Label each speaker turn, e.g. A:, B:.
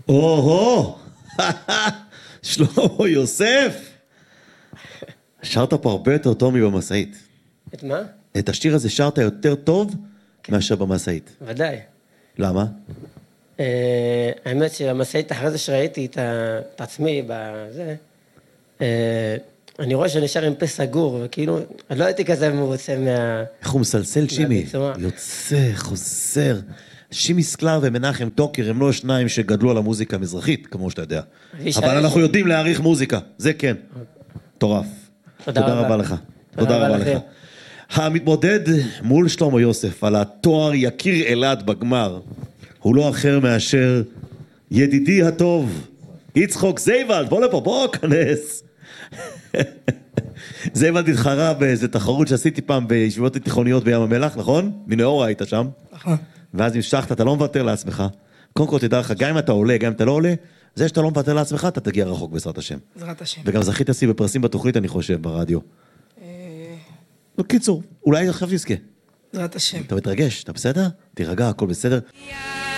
A: או-הו! שלמה יוסף! שרת פה הרבה יותר טוב מבמשאית.
B: את מה?
A: את השיר הזה שרת יותר טוב מאשר במשאית.
B: ודאי.
A: למה?
B: האמת שהמשאית אחרי זה שראיתי את עצמי בזה, אני רואה שאני שר עם פה סגור, וכאילו, אני לא הייתי כזה מרוצה
A: איך הוא מסלסל, שימי?
B: מהביצוע.
A: יוצא, חוזר. שימי סקלר ומנחם טוקר הם לא שניים שגדלו על המוזיקה המזרחית, כמו שאתה יודע. אבל אנחנו יודעים להעריך מוזיקה, זה כן. מטורף. תודה רבה לך. תודה רבה לך. המתמודד מול שלמה יוסף על התואר יקיר אלעד בגמר, הוא לא אחר מאשר ידידי הטוב, יצחוק זייבלד. בוא לפה, בוא כנס. זייבלד התחרה באיזה תחרות שעשיתי פעם בישיבות התיכוניות בים המלח, נכון? מנאורה היית שם.
C: נכון.
A: ואז המשכת, אתה לא מוותר לעצמך. קודם כל תדע לך, גם אם אתה עולה, גם אם אתה לא עולה, זה שאתה לא מוותר לעצמך, אתה תגיע רחוק בעזרת השם.
C: בעזרת השם.
A: וגם זכית אותי בפרסים בתוכנית, אני חושב, ברדיו. בקיצור, אולי עכשיו יזכה.
C: בעזרת השם.
A: אתה מתרגש, אתה בסדר? תירגע, הכל בסדר.